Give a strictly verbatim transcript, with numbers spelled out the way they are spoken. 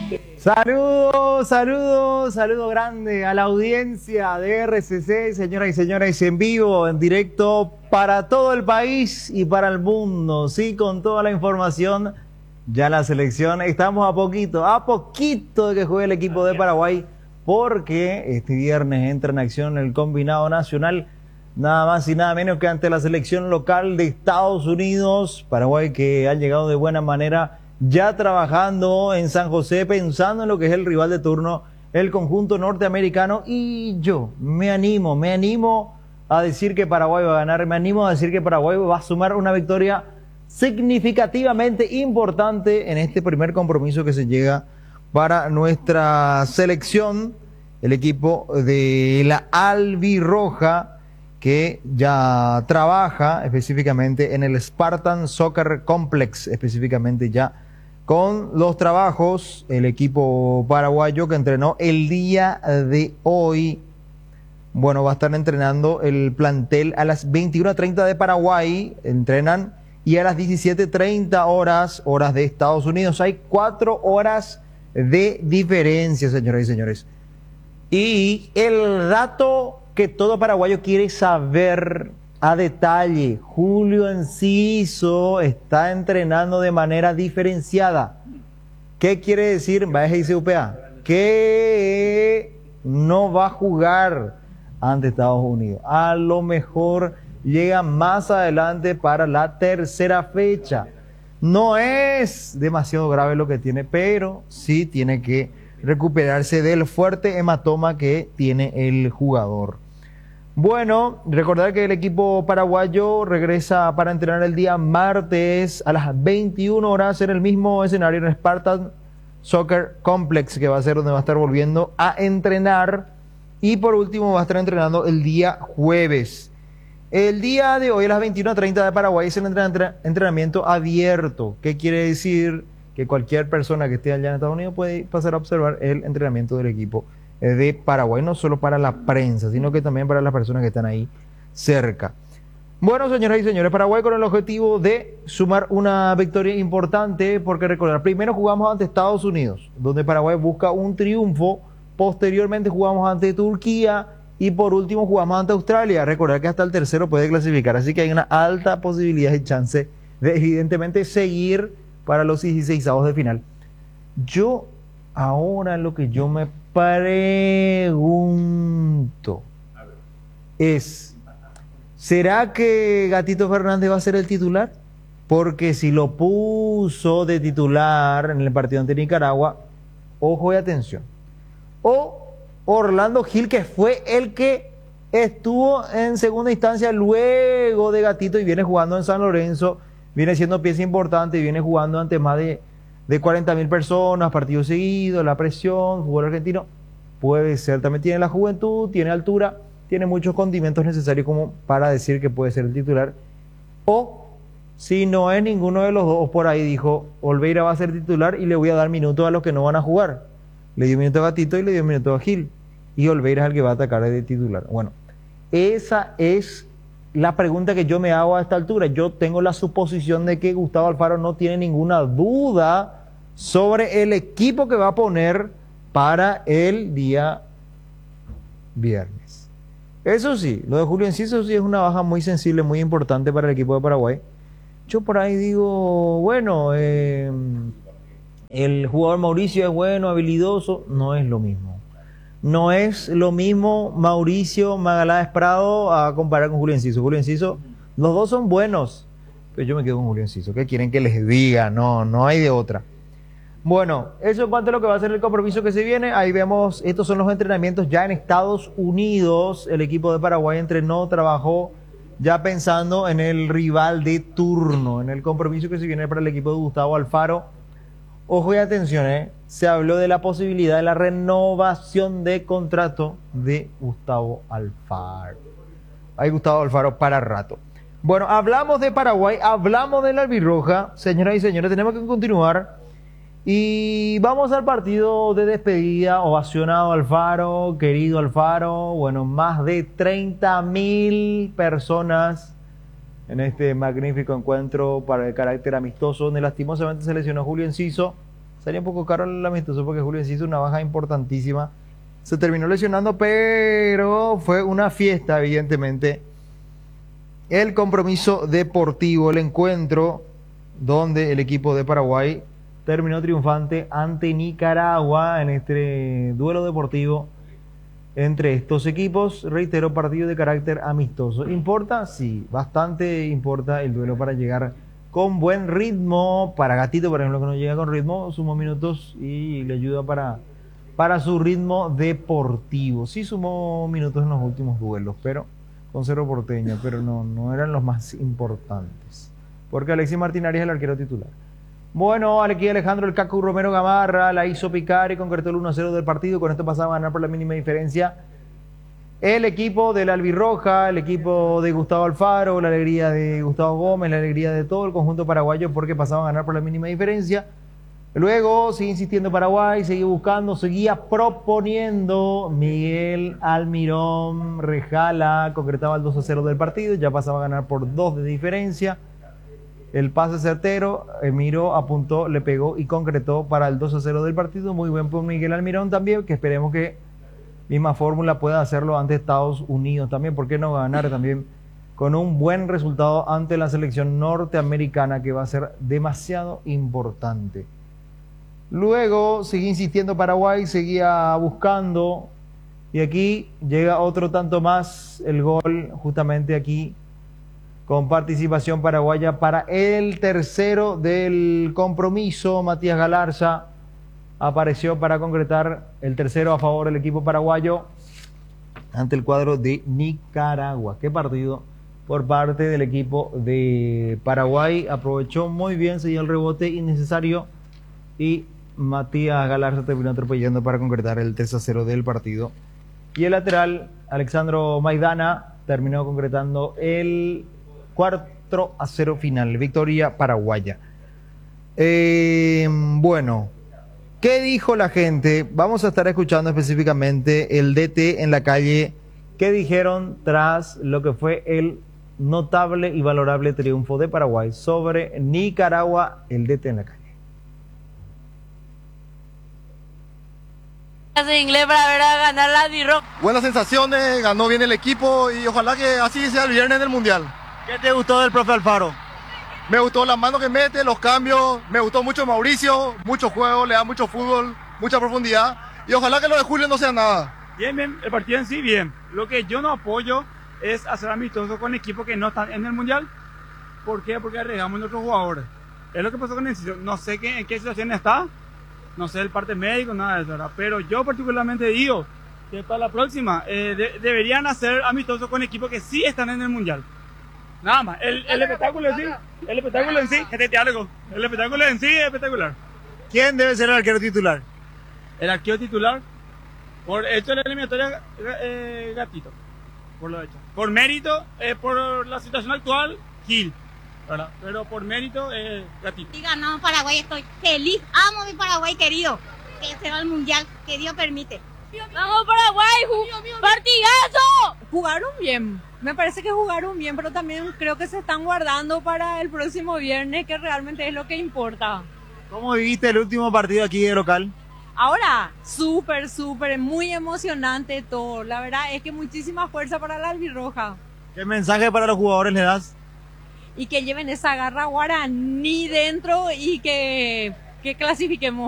Saludos, saludos, saludo grande a la audiencia de R C C, señoras y señores, en vivo, en directo para todo el país y para el mundo, sí, con toda la información. Ya la selección, estamos a poquito, a poquito de que juegue el equipo de Paraguay, porque este viernes entra en acción el combinado nacional, nada más y nada menos que ante la selección local de Estados Unidos. Paraguay que ha llegado de buena manera, ya trabajando en San José, pensando en lo que es el rival de turno, el conjunto norteamericano, y yo me animo, me animo a decir que Paraguay va a ganar, me animo a decir que Paraguay va a sumar una victoria significativamente importante en este primer compromiso que se llega para nuestra selección, el equipo de la albirroja, que ya trabaja específicamente en el Spartan Soccer Complex, específicamente ya con los trabajos, el equipo paraguayo que entrenó el día de hoy. Bueno, va a estar entrenando el plantel a las veintiuna treinta de Paraguay, entrenan, y a las diecisiete treinta horas, horas de Estados Unidos. Hay cuatro horas de diferencia, señoras y señores. Y el dato que todo paraguayo quiere saber a detalle: Julio Enciso está entrenando de manera diferenciada. ¿Qué quiere decir? Va a I C U P A. Que no va a jugar ante Estados Unidos. A lo mejor llega más adelante para la tercera fecha. No es demasiado grave lo que tiene, pero sí tiene que recuperarse del fuerte hematoma que tiene el jugador. Bueno, recordar que el equipo paraguayo regresa para entrenar el día martes a las veintiuna horas en el mismo escenario, en el Spartan Soccer Complex, que va a ser donde va a estar volviendo a entrenar. Y por último va a estar entrenando el día jueves. El día de hoy a las veintiuna treinta de Paraguay es el entrenamiento abierto. ¿Qué quiere decir? Que cualquier persona que esté allá en Estados Unidos puede pasar a observar el entrenamiento del equipo de Paraguay, no solo para la prensa, sino que también para las personas que están ahí cerca. Bueno, señoras y señores, Paraguay con el objetivo de sumar una victoria importante, porque recordar, primero jugamos ante Estados Unidos, donde Paraguay busca un triunfo, posteriormente jugamos ante Turquía, y por último jugamos ante Australia. Recordar que hasta el tercero puede clasificar, así que hay una alta posibilidad y chance de evidentemente seguir para los dieciseisavos de final. Yo ahora lo que yo me pregunto es, ¿será que Gatito Fernández va a ser el titular? Porque si lo puso de titular en el partido ante Nicaragua, ojo y atención. O Orlando Gil, que fue el que estuvo en segunda instancia luego de Gatito y viene jugando en San Lorenzo, viene siendo pieza importante y viene jugando ante más de, de cuarenta mil personas, partidos seguidos, la presión, fútbol argentino. Puede ser, también tiene la juventud, tiene altura, tiene muchos condimentos necesarios como para decir que puede ser el titular. O si no es ninguno de los dos, por ahí dijo, Olveira va a ser titular y le voy a dar minutos a los que no van a jugar. Le dio minutos a Gatito y le dio minutos a Gil. Y Olveira es el que va a atacar de titular. Bueno, esa es la pregunta que yo me hago a esta altura. Yo tengo la suposición de que Gustavo Alfaro no tiene ninguna duda sobre el equipo que va a poner para el día viernes. Eso sí, lo de Julio Enciso sí es una baja muy sensible, muy importante para el equipo de Paraguay. Yo por ahí digo, bueno, eh, el jugador Mauricio es bueno, habilidoso, no es lo mismo. No es lo mismo Mauricio Magaláes Prado a comparar con Julio Enciso. Julio Enciso, los dos son buenos, pero yo me quedo con Julio Enciso. ¿Qué quieren que les diga? No, no hay de otra. Bueno, eso en cuanto a lo que va a ser el compromiso que se viene. Ahí vemos, estos son los entrenamientos ya en Estados Unidos. El equipo de Paraguay entrenó, trabajó ya pensando en el rival de turno, en el compromiso que se viene para el equipo de Gustavo Alfaro. Ojo y atención, ¿eh? Se habló de la posibilidad de la renovación de contrato de Gustavo Alfaro. Hay Gustavo Alfaro para rato. Bueno, hablamos de Paraguay, hablamos de la albirroja. Señoras y señores, tenemos que continuar. Y vamos al partido de despedida. Ovacionado Alfaro, querido Alfaro. Bueno, más de treinta mil personas en este magnífico encuentro para el carácter amistoso, donde lastimosamente se lesionó Julio Enciso. Sería un poco caro el amistoso porque Julio Enciso una baja importantísima. Se terminó lesionando, pero fue una fiesta, evidentemente. El compromiso deportivo, el encuentro donde el equipo de Paraguay terminó triunfante ante Nicaragua en este duelo deportivo entre estos equipos. Reitero, partido de carácter amistoso. ¿Importa? Sí, bastante importa el duelo para llegar con buen ritmo. Para Gatito, por ejemplo, que no llega con ritmo, sumó minutos y le ayuda para, para su ritmo deportivo. Sí sumó minutos en los últimos duelos, pero con Cerro Porteño, pero no, no eran los más importantes. Porque Alexis Martín Arias es el arquero titular. Bueno, aquí Alejandro el Cacu Romero Gamarra la hizo picar y concretó el uno a cero del partido. Con esto pasaba a ganar por la mínima diferencia el equipo de la Albirroja, el equipo de Gustavo Alfaro, la alegría de Gustavo Gómez, la alegría de todo el conjunto paraguayo porque pasaban a ganar por la mínima diferencia. Luego sigue insistiendo Paraguay, seguía buscando, seguía proponiendo. Miguel Almirón Rejala concretaba el dos a cero del partido, ya pasaba a ganar por dos de diferencia. El pase certero, miró, apuntó, le pegó y concretó para el dos a cero del partido. Muy buen por Miguel Almirón también, que esperemos que misma fórmula pueda hacerlo ante Estados Unidos también. ¿Por qué no ganar también con un buen resultado ante la selección norteamericana, que va a ser demasiado importante? Luego sigue insistiendo Paraguay, seguía buscando y aquí llega otro tanto más, el gol justamente aquí con participación paraguaya para el tercero del compromiso. Matías Galarza apareció para concretar el tercero a favor del equipo paraguayo ante el cuadro de Nicaragua. Qué partido por parte del equipo de Paraguay, aprovechó muy bien, se dio el rebote innecesario y Matías Galarza terminó atropellando para concretar el tres a cero del partido. Y el lateral, Alexandro Maidana, terminó concretando el cuatro a cero final. Victoria paraguaya. Eh, bueno, ¿qué dijo la gente? Vamos a estar escuchando específicamente el D T en la calle. ¿Qué dijeron tras lo que fue el notable y valorable triunfo de Paraguay sobre Nicaragua? El D T en la calle. De inglés para ver a ganar la Albirroja. Buenas sensaciones, ganó bien el equipo y ojalá que así sea el viernes del Mundial. ¿Qué te gustó del profe Alfaro? Me gustó las manos que mete, los cambios, me gustó mucho Mauricio, mucho juego, le da mucho fútbol, mucha profundidad y ojalá que lo de Julio no sea nada. Bien, bien, el partido en sí bien. Lo que yo no apoyo es hacer amistoso con equipos que no están en el Mundial. ¿Por qué? Porque arriesgamos a nuestros jugadores. Es lo que pasó con el sitio. No sé qué, en qué situación está. No sé el parte médico, nada de eso, ¿verdad? Pero yo particularmente digo que para la próxima eh, de, deberían hacer amistosos con equipos que sí están en el Mundial. Nada más. El, el espectáculo en sí, el espectáculo en sí, este algo. El espectáculo en sí es espectacular. ¿Quién debe ser el arquero titular? El arquero titular, por hecho de la eliminatoria, eh, Gatito. Por lo hecho. Por mérito, eh, por la situación actual, Gil. ¿Verdad? Pero por mérito, eh, Gatito. Si ganamos Paraguay, estoy feliz. Amo mi Paraguay querido. Que se va al Mundial, que Dios permite. ¡Vamos Paraguay! ¡Partidazo! Jugaron bien. Me parece que jugaron bien, pero también creo que se están guardando para el próximo viernes, que realmente es lo que importa. ¿Cómo viviste el último partido aquí de local? Ahora, súper, súper, muy emocionante todo. La verdad es que muchísima fuerza para la Albirroja. ¿Qué mensaje para los jugadores le das? Y que lleven esa garra guaraní dentro y que, que clasifiquemos.